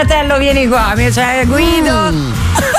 fratello, vieni qua, cioè Guido.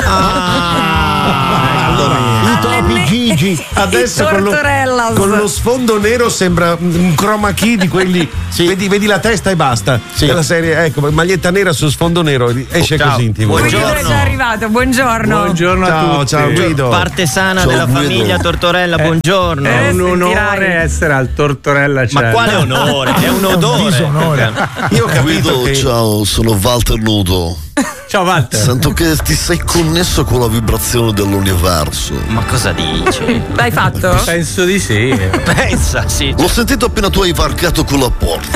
I topi Gigi adesso con lo sfondo nero sembra un chroma key di quelli. Sì. Vedi la testa e basta. Sì. Della serie, ecco, maglietta nera su sfondo nero, esce così in TV. Guido è già arrivato, buongiorno. Buongiorno a tutti. Ciao Guido. Parte sana della famiglia Tortorella, buongiorno. È un onore essere al Tortorella Channel. Ma quale onore? È un odore. Io ho capito Guido, che... ciao, sono Walter Nudo. Ciao Walter. Sento che ti sei connesso con la vibrazione dell'universo. Ma cosa dici? L'hai fatto? Penso di sì. Pensa, sì. L'ho sentito appena tu hai varcato con la porta.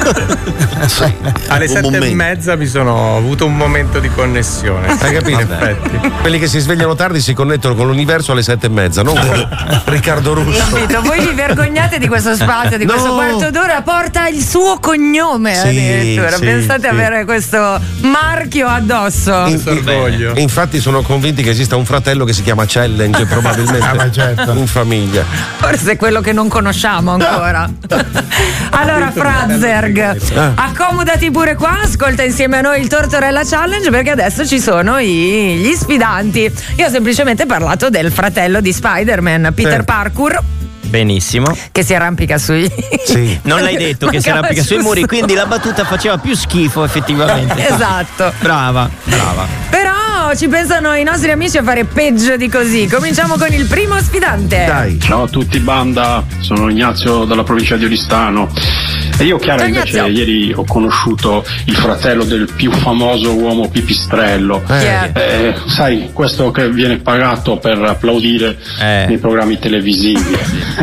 Sì, Alle 7:30 mi sono avuto un momento di connessione. Hai capito? Quelli che si svegliano tardi si connettono con l'universo alle 7:30, non con Riccardo Russo. Capito? Voi vi vergognate di questo spazio, di questo quarto d'ora, porta il suo cognome addirittura. Pensate avere questo marchio addosso. Infatti sono convinti che esista un fratello che si chiama Challenge, probabilmente in famiglia. Forse è quello che non conosciamo ancora. Allora Frazerg, accomodati pure qua, ascolta insieme a noi il Tortorella Challenge, perché adesso ci sono gli sfidanti. Io ho semplicemente parlato del fratello di Spider-Man, Peter Parkour. Benissimo. Che si arrampica sui. Sì. Non l'hai detto che si arrampica sui muri, quindi la battuta faceva più schifo effettivamente. Esatto. Brava. Però ci pensano i nostri amici a fare peggio di così. Cominciamo con il primo sfidante. Dai. Ciao a tutti banda, sono Ignazio dalla provincia di Oristano. E io, Chiara, invece ieri ho conosciuto il fratello del più famoso uomo pipistrello. Sai, questo che viene pagato per applaudire nei programmi televisivi.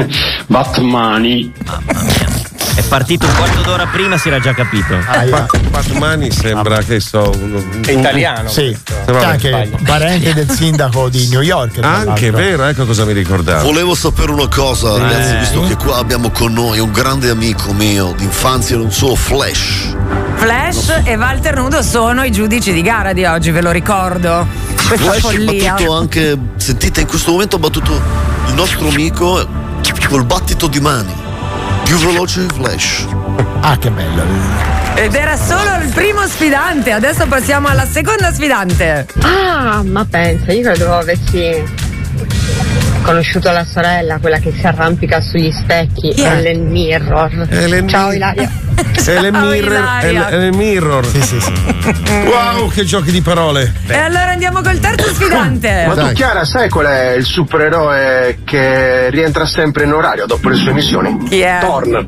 Batmani. Mamma mia. È partito un quarto d'ora prima, si era già capito. Batmani sembra che è italiano. Sì, anche parente del sindaco di New York. Anche vero, ecco cosa mi ricordavo. Volevo sapere una cosa, ragazzi, visto che qua abbiamo con noi un grande amico mio d'infanzia, non solo Flash e Walter Nudo sono i giudici di gara di oggi, ve lo ricordo. Questa Flash follia. ha battuto anche, sentite, in questo momento ha battuto il nostro amico col battito di mani. Più veloce Flash. Che bello. Ed era solo il primo sfidante. Adesso passiamo alla seconda sfidante. Ma pensa, io credo avessi conosciuto la sorella, quella che si arrampica sugli specchi. Ellen Mirror. Ciao Ilaria. Ellen Mirror. Sì. Wow, che giochi di parole. E allora andiamo col terzo sfidante. Ma tu, Chiara, sai qual è il supereroe che rientra sempre in orario dopo le sue missioni? Chi è? Thorn.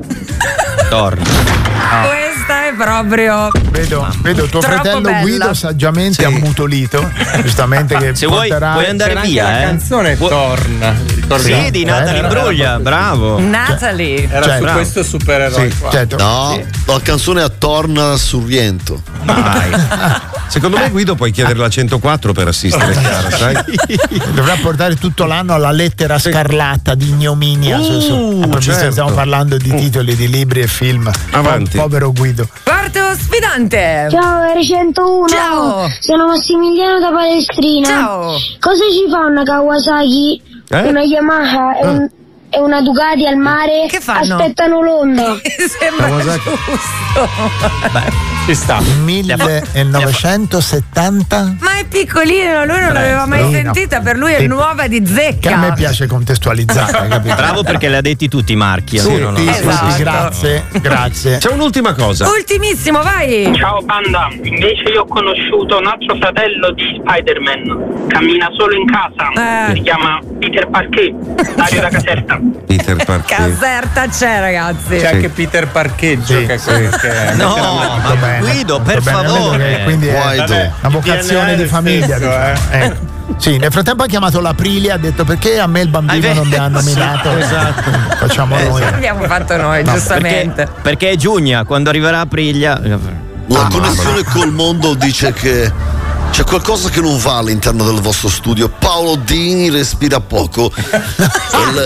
Questa è proprio. Vedo tuo fratello bella. Guido saggiamente ammutolito. Giustamente che se puoi andare via. La canzone Thorn. Sì, di Natalie Imbruglia, bravo. Natalie. Era su questo supereroe qua. Certo. No, la canzone a Torna sul riento. Secondo me Guido puoi chiedere la 104 per assistere Chiara, sai? Dovrà portare tutto l'anno alla lettera scarlatta di ignominia. Stiamo parlando di titoli di libri e film. Avanti. Povero Guido. Quarto sfidante. Ciao R101. Ciao. Sono Massimiliano da Palestrina. Ciao. Cosa ci fa una Kawasaki, una Yamaha e una Ducati al mare? Che fanno? Aspettano l'onda. Sembra giusto. Ci sta. 1970. Ma è piccolino, lui non l'aveva mai sentita, per lui è nuova di zecca. Che a me piace contestualizzare, capito? Bravo, perché le ha detti tutti i marchi. Grazie. C'è un'ultima cosa. Ultimissimo, vai. Ciao banda, invece io ho conosciuto un altro fratello di Spider-Man, cammina solo in casa, si chiama Peter Parquet, Dario da Caserta. Peter Parquet. Caserta c'è, ragazzi. C'è anche Peter Parcheggio che è No, ma Guido, per favore. Quindi è una vocazione di famiglia. Sì, nel frattempo ha chiamato l'Aprilia, ha detto perché a me il bambino non mi ha nominato. Esatto. Facciamo noi. L'abbiamo fatto noi, giustamente. Perché è Giugna, quando arriverà Aprilia. La connessione col mondo dice che c'è qualcosa che non va all'interno del vostro studio. Paolo Dini respira poco.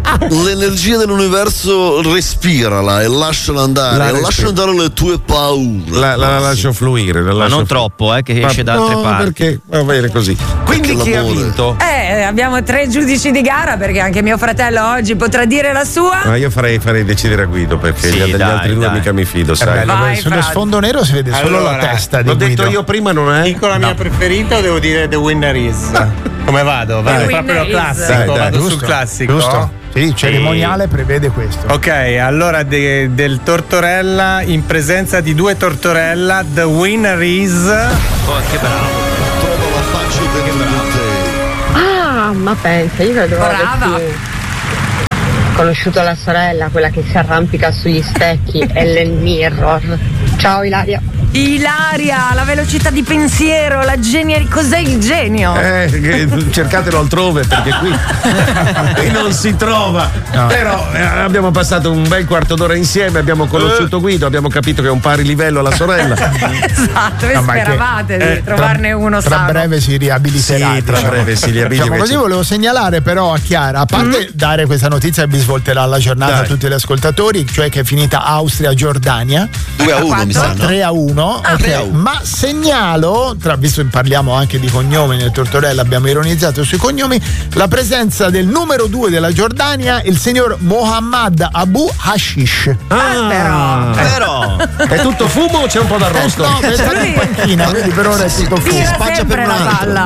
l'energia dell'universo respirala e lasciala andare, lascia andare le tue paure. La lascio fluire, ma non troppo, che esce da altre parti. Perché va bene così. Quindi chi ha vinto? Abbiamo 3 giudici di gara, perché anche mio fratello oggi potrà dire la sua. Ma io farei decidere a Guido, perché degli altri due mica mi fido, sai. Sullo sfondo nero si vede solo la testa di L'ho Guido. detto io prima, non è? Dico la mia preferita o devo dire The Winner Is? Come vado? Vado proprio classico, vado sul classico. Giusto. Sì, cerimoniale prevede questo. Ok, allora del Tortorella in presenza di 2 Tortorella, The Winner Is. Che bravo. Trova la faccia dentro di te. Ah, ma pensa, io credo avessi conosciuto la sorella, quella che si arrampica sugli specchi, Ellen Mirror. Ciao Ilaria. Ilaria, la velocità di pensiero, la genialità. Cos'è il genio? Cercatelo altrove, perché qui non si trova. No. Però abbiamo passato un bel quarto d'ora insieme, abbiamo conosciuto Guido, abbiamo capito che è un pari livello alla sorella. Esatto, voi speravate di trovarne uno tra sano. breve si riabiliterà. Sì, tra breve si riabiliterà. Così volevo segnalare però a Chiara, a parte dare questa notizia che vi svolterà la giornata a tutti gli ascoltatori, cioè che è finita Austria-Giordania 2-1 mi sa, 3-1. Okay. Ma segnalo, visto che parliamo anche di cognomi nel Tortorella, abbiamo ironizzato sui cognomi, la presenza del numero 2 della Giordania, il signor Mohammad Abu Hashish. Però è tutto fumo o c'è un po' d'arrosto? No, è stato in panchina, quindi per ora è tutto fumo. Tira sempre la palla.